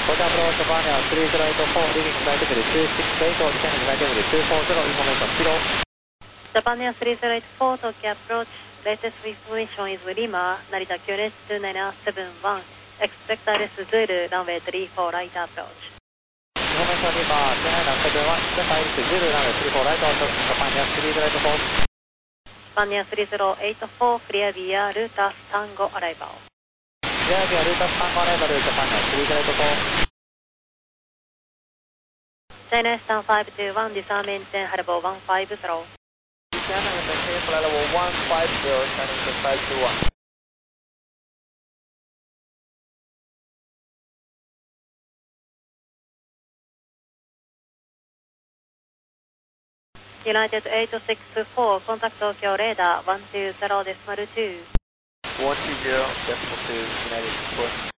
Hotel approach Japan 3084 leaving flight level 268 descending flight level 240 information kilo. Japan 3084 Tokyo approach. Latest information is Lima, Narita QNH 2971. Expect RS Zulu, runway 34 right approach. Information Lima 2971, expect RS Zulu, runway 34 right approach, Japan 3084. Japan 3084, clear via Rutas Tango arrival. Clear via Rutas Tango arrival, Japan 3084. China Eastern 521, disarm maintain Harbor 150. China maintain flight level 150, China Eastern 521. United 864, contact Tokyo radar 120.2. 120.2, United 64.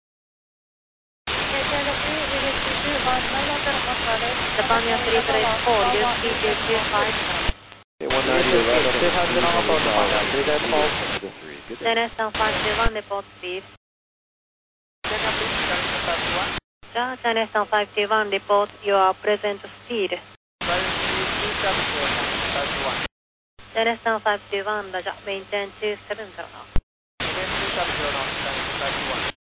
Japan 3084, Ryuki 225. 250 on approach, Japan 3084. China Eastern 521, report speed. China Eastern 521, report your present speed. China Eastern 521, Roger, maintain 270 knots.